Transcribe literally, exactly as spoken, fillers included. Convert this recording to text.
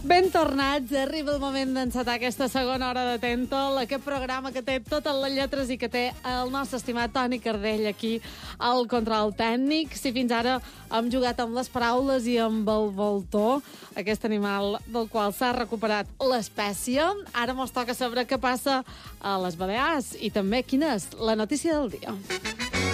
Ben tornats, arriba el moment d'encetar aquesta segona hora de Tentol, aquest programa que té totes les lletres i que té el nostre estimat Toni Cardell aquí al control tècnic. Si fins ara hem jugat amb les paraules i amb el voltor, aquest animal del qual s'ha recuperat l'espècie, ara mos toca saber què passa a les Balears i també quina és la notícia del dia.